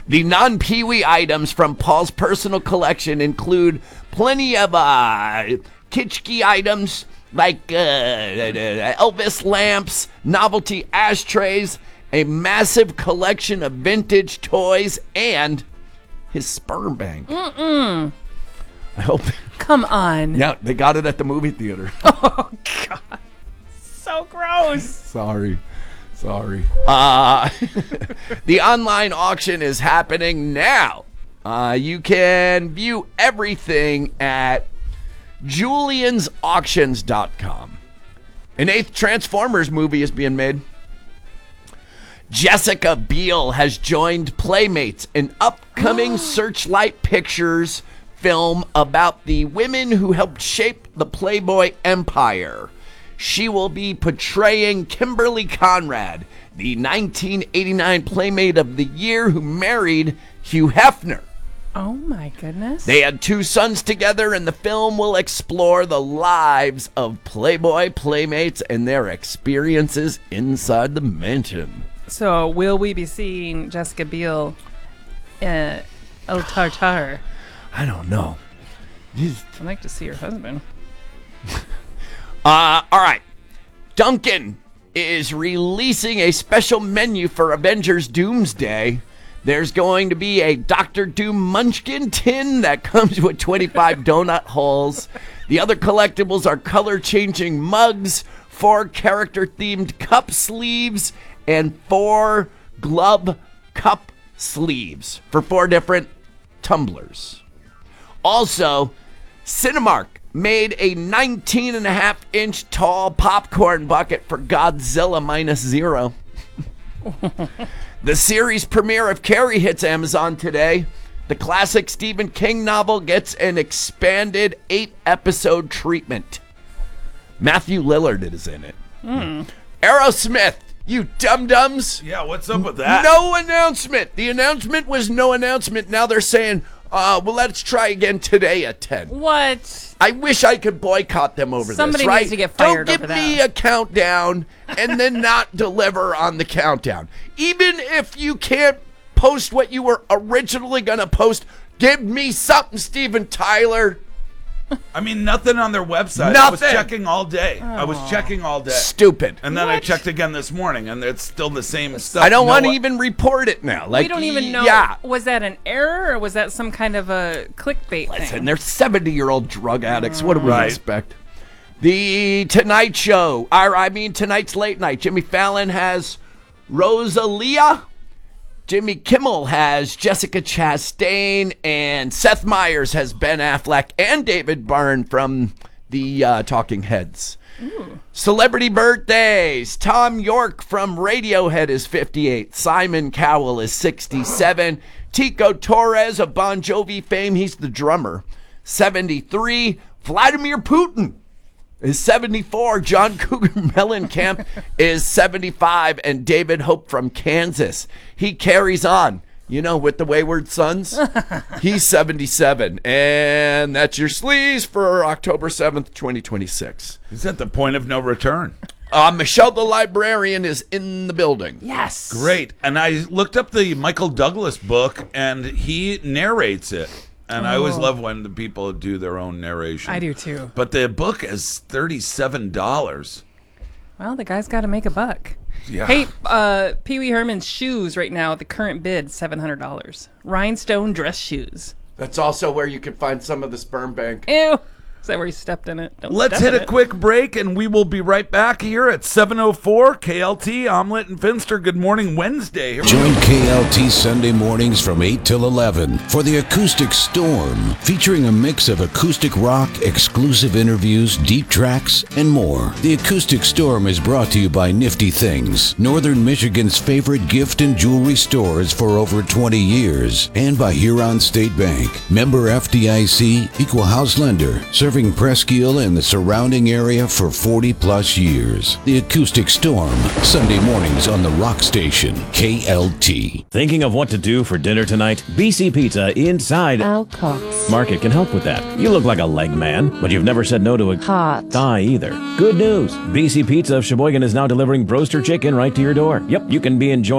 The non-Pee-wee items from Paul's personal collection include plenty of kitschy items like Elvis lamps, novelty ashtrays, a massive collection of vintage toys, and his sperm bank. I hope. Come on. Yeah, they got it at the movie theater. Oh, God. So gross. Sorry. The online auction is happening now. You can view everything at juliansauctions.com. An 8th Transformers movie is being made. Jessica Biel has joined Playmates, an upcoming Searchlight Pictures film about the women who helped shape the Playboy empire. She will be portraying Kimberly Conrad, the 1989 Playmate of the Year who married Hugh Hefner. Oh, my goodness. They had 2 sons together, and the film will explore the lives of Playboy Playmates and their experiences inside the mansion. So, will we be seeing Jessica Biel El Tartar? I don't know. I'd like to see her husband. All right. Dunkin' is releasing a special menu for Avengers Doomsday. There's going to be a Dr. Doom Munchkin tin that comes with 25 donut holes. The other collectibles are color-changing mugs, 4 character-themed cup sleeves, and 4 glove cup sleeves for 4 different tumblers. Also, Cinemark made a 19.5-inch tall popcorn bucket for Godzilla -0. The series premiere of Carrie hits Amazon today. The classic Stephen King novel gets an expanded 8-episode treatment. Matthew Lillard is in it. Aerosmith, you dum-dums. Yeah, what's up with that? No announcement. The announcement was no announcement. Now they're saying, well, let's try again today at 10. What? I wish I could boycott them over Somebody this, right? needs to get fired Don't over give me that. a countdown and then not deliver on the countdown. Even if you can't post what you were originally going to post, give me something, Steven Tyler. I mean, nothing on their website. Nothing. I was checking all day. Stupid. And then I checked again this morning, and it's still the same stuff. I don't want to even report it now. We don't even know. Yeah. Was that an error or was that some kind of a clickbait Listen, thing? they're 70-year-old drug addicts. What do we Right. expect? The Tonight Show. Tonight's late night. Jimmy Fallon has Rosalia. Jimmy Kimmel has Jessica Chastain, and Seth Meyers has Ben Affleck and David Byrne from the Talking Heads. Ooh. Celebrity birthdays. Tom York from Radiohead is 58. Simon Cowell is 67. Tico Torres of Bon Jovi fame, he's the drummer, 73. Vladimir Putin is 74. John Cougar Mellencamp is 75. And David Hope from Kansas, he carries on, with the Wayward Sons. He's 77. And that's your sleaze for October 7th, 2026. He's at the point of no return. Michelle the Librarian is in the building. Yes. Great. And I looked up the Michael Douglas book, and he narrates it. And I always love when the people do their own narration. I do too. But the book is $37. Well, the guy's got to make a buck. Yeah. Hey, Pee Wee Herman's shoes right now at the current bid, $700. Rhinestone dress shoes. That's also where you can find some of the sperm bank. Ew. Is that where he stepped in it? Don't Let's step hit in a it. quick break, and we will be right back here at 7:04 KLT, Omelet and Finster. Good morning, Wednesday. Here we Join go. KLT Sunday mornings from 8 till 11 for the Acoustic Storm, featuring a mix of acoustic rock, exclusive interviews, deep tracks, and more. The Acoustic Storm is brought to you by Nifty Things, Northern Michigan's favorite gift and jewelry stores for over 20 years, and by Huron State Bank, member FDIC, equal house lender, serving Presque Isle and the surrounding area for 40-plus years. The Acoustic Storm, Sunday mornings on the Rock Station, KLT. Thinking of what to do for dinner tonight? BC Pizza inside Al Cox. Market can help with that. You look like a leg man, but you've never said no to a Hot. thigh either. Good news! BC Pizza of Sheboygan is now delivering Broaster Chicken right to your door. Yep, you can be enjoying